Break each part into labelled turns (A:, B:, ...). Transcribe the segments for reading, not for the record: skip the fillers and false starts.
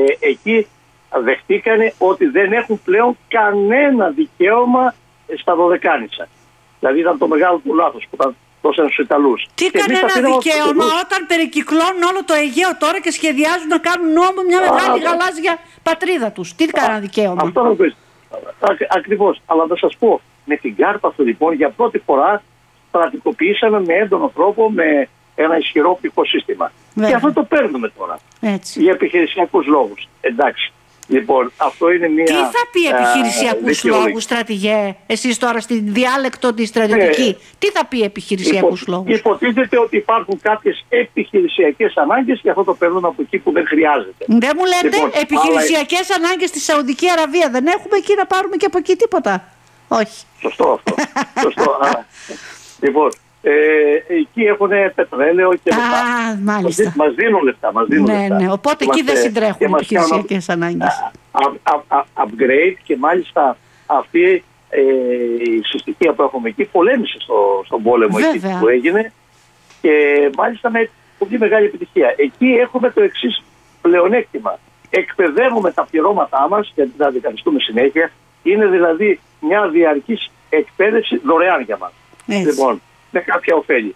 A: εκεί δεχτήκανε ότι δεν έχουν πλέον κανένα δικαίωμα στα Δωδεκάνησα. Δηλαδή ήταν το μεγάλο του λάθος που ήταν δώσανε στους Ιταλούς.
B: Τι κανένα δικαίωμα όταν περικυκλώνουν όλο το Αιγαίο τώρα και σχεδιάζουν να κάνουν νόμο μια μεγάλη γαλάζια πατρίδα τους. Τι κανένα δικαίωμα.
A: Αυτό να πεις. Ακριβώς. Αλλά θα σας πω, με την Κάρπαθο λοιπόν για πρώτη φορά στρατικοποιήσαμε με έντονο τρόπο με ένα ισχυρό οπτικό σύστημα.
B: Βέβαια.
A: Και αυτό το παίρνουμε τώρα.
B: Έτσι.
A: Για επιχειρησιακούς λόγους. Εντάξει. Λοιπόν, αυτό είναι μια.
B: Τι θα πει επιχειρησιακούς λόγους, στρατηγέ, εσείς τώρα στη διάλεκτο τη στρατιωτική, τι θα πει επιχειρησιακούς λόγους?
A: Υποτίθεται ότι υπάρχουν κάποιες επιχειρησιακές ανάγκες και αυτό το παίρνουν από εκεί που δεν χρειάζεται.
B: Δεν μου λέτε λοιπόν, επιχειρησιακές ανάγκες στη Σαουδική Αραβία, δεν έχουμε εκεί να πάρουμε και από εκεί τίποτα? Όχι.
A: Σωστό αυτό. Σωστό. Λοιπόν, εκεί έχουν πετρέλαιο και λεφτά.
B: Μάλιστα.
A: Μας δίνουν λεφτά.
B: Ναι. Οπότε εκεί δεν συντρέχουν επιχειρησιακές ανάγκες.
A: Upgrade και μάλιστα αυτή η συστοιχία που έχουμε εκεί πολέμησε στον πόλεμο εκεί που έγινε και μάλιστα με πολύ μεγάλη επιτυχία. Εκεί έχουμε το εξής πλεονέκτημα. Εκπαιδεύουμε τα πληρώματά μας γιατί θα δικαστούμε συνέχεια. Είναι δηλαδή μια διαρκής εκπαίδευση δωρεάν για μας. Λοιπόν, με κάποια ωφέλη.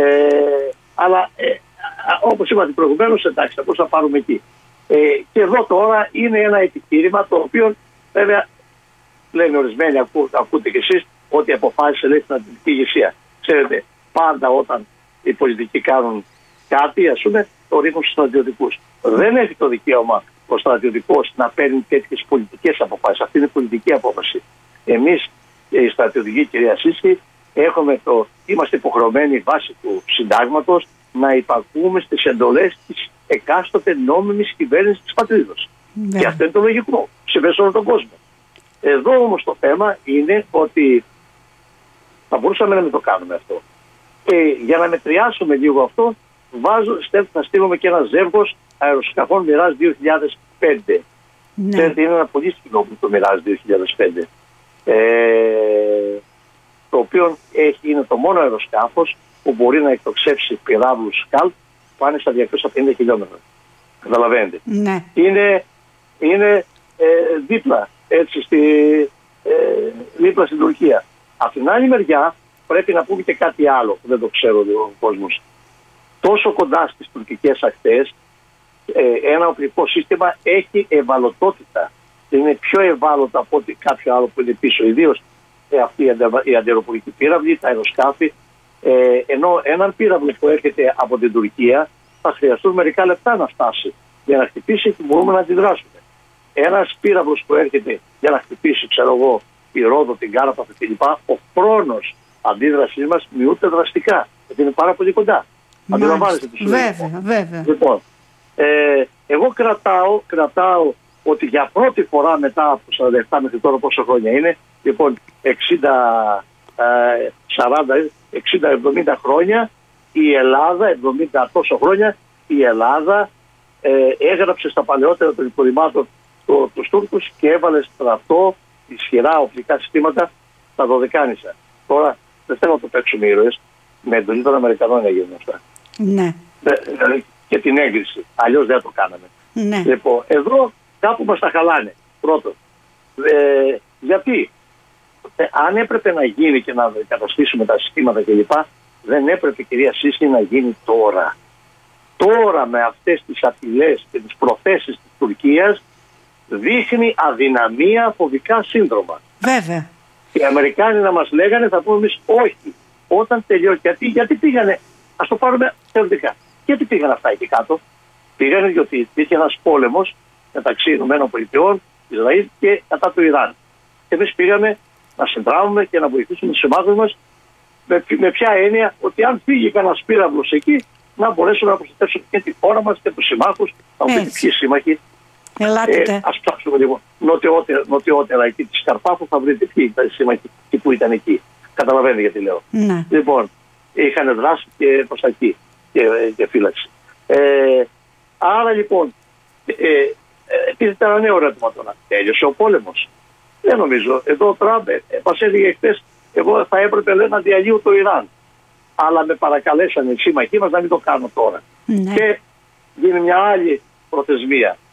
A: Αλλά όπως είπατε προηγουμένως, εντάξει, θα μπορούσαμε να πάρουμε εκεί. Και εδώ τώρα είναι ένα επιχείρημα το οποίο βέβαια λένε ορισμένοι, ακούτε κι εσείς, ότι αποφάσισε λέει την στρατιωτική ηγεσία. Ξέρετε, πάντα όταν οι πολιτικοί κάνουν κάτι, ας πούμε, το ρίχνουν στους στρατιωτικούς. Δεν έχει το δικαίωμα ο στρατιωτικός να παίρνει τέτοιες πολιτικές αποφάσεις. Αυτή είναι η πολιτική απόφαση. Εμείς, οι στρατιωτικοί, κυρία Σύσκη, είμαστε υποχρεωμένοι βάσει του συντάγματος να υπακούμε στις εντολές της εκάστοτε νόμιμης κυβέρνησης της πατρίδος. Και αυτό είναι το λογικό. Συμβαίνει σε όλο τον κόσμο. Εδώ όμως το θέμα είναι ότι θα μπορούσαμε να μην το κάνουμε αυτό. Και για να μετριάσουμε λίγο αυτό, θα στείλουμε και ένα ζεύγος αεροσκαφών Mirage 2005. Ξέρετε, είναι ένα πολύ σκηνό το Mirage 2005. Το οποίο είναι το μόνο αεροσκάφος που μπορεί να εκτοξεύσει πυράβλους σκάλπ που πάνε στα 250 χιλιόμετρα. Καταλαβαίνετε.
B: Ναι.
A: Είναι δίπλα, έτσι, δίπλα στην Τουρκία. Από την άλλη μεριά πρέπει να πούμε και κάτι άλλο που δεν το ξέρω ο κόσμος. Τόσο κοντά στις τουρκικές ακτές ένα οπλικό σύστημα έχει ευαλωτότητα. Είναι πιο ευάλωτο από ό,τι κάποιο άλλο που είναι πίσω. Ιδίως αυτή η αντιεροπορική πύραυλη, τα αεροσκάφη. Ενώ έναν πύραυλο που έρχεται από την Τουρκία θα χρειαστούν μερικά λεπτά να φτάσει για να χτυπήσει και μπορούμε να αντιδράσουμε. Ένας πύραυλος που έρχεται για να χτυπήσει, ξέρω εγώ, τη Ρόδο, την Κάρπαθο κλπ. Ο χρόνος αντίδρασής μας μειούται δραστικά. Γιατί είναι πάρα πολύ κοντά. Αντιλαμβάνεστε τι σημαίνει.
B: Βέβαια.
A: Λοιπόν, εγώ κρατάω ότι για πρώτη φορά μετά από 47 μέχρι τώρα πόσα χρόνια είναι, λοιπόν 60-70 χρόνια η Ελλάδα, 70 τόσο χρόνια η Ελλάδα έγραψε στα παλαιότερα των υποδημάτων τους Τούρκους και έβαλε στρατό ισχυρά οπλικά συστήματα στα Δωδεκάνησα. Τώρα δεν θέλω να το παίξουμε ήρωες, με εντολή των Αμερικανών έγιναν αυτά.
B: Ναι.
A: Και την έγκριση. Αλλιώς δεν το κάναμε.
B: Ναι.
A: Λοιπόν, εδώ κάπου μας τα χαλάνε. Πρώτον. Γιατί αν έπρεπε να γίνει και να καταστήσουμε τα συστήματα κλπ. Δεν έπρεπε, κυρία Σύσκη, να γίνει τώρα. Τώρα με αυτές τις απειλές και τις προθέσεις της Τουρκίας δείχνει αδυναμία, φοβικά σύνδρομα.
B: Βέβαια.
A: Οι Αμερικάνοι να μας λέγανε, θα πούμε εμείς όχι. Όταν τελειώσει, γιατί πήγανε, ας το πάρουμε θεωρητικά. Γιατί πήγαν αυτά εκεί κάτω? Πήγανε διότι υπήρχε ένας πόλεμος μεταξύ ΗΠΑ, Ισραήλ και κατά του Ιράν. Και εμείς πήγαμε να συντράμουμε και να βοηθήσουμε τους συμμάχους μας με ποια έννοια ότι αν φύγει κανένας πύραυλος εκεί, να μπορέσουμε να προστατεύσουμε και τη χώρα μας και τους συμμάχους. Να μου πείτε ποιοι σύμμαχοι. Ας ψάξουμε λίγο νοτιότερα εκεί τη Καρπάθου, θα βρείτε ποιοι ήταν οι σύμμαχοι και που ήταν εκεί. Καταλαβαίνετε γιατί λέω.
B: Ναι.
A: Λοιπόν, είχαν δράσει και προς τα εκεί και φύλαξη. Άρα λοιπόν, τίθεται ένα νέο ερώτημα τώρα. Τέλειωσε ο πόλεμος? Δεν νομίζω. Εδώ ο Τραμπ μας έλεγε χθες, εγώ θα έπρεπε να διαλύω το Ιράν. Αλλά με παρακαλέσανε οι σύμμαχοί μας να μην το κάνω τώρα.
B: Ναι.
A: Και γίνει μια άλλη προθεσμία.